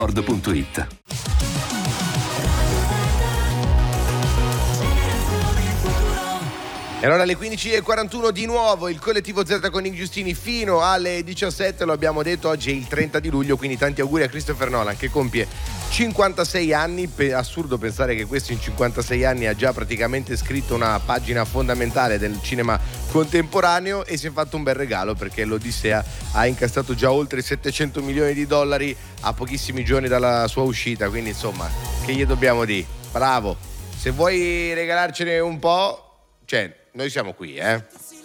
Nord.it. E allora alle 15:41 di nuovo il collettivo Z con Nick Giustini fino alle 17, lo abbiamo detto, oggi è il 30 di luglio, quindi tanti auguri a Christopher Nolan che compie 56 anni, assurdo pensare che questo in 56 anni ha già praticamente scritto una pagina fondamentale del cinema contemporaneo e si è fatto un bel regalo perché l'Odissea ha incassato già oltre 700 milioni di dollari a pochissimi giorni dalla sua uscita, quindi insomma, che gli dobbiamo dire? Bravo, se vuoi regalarcene un po', cioè, noi siamo qui,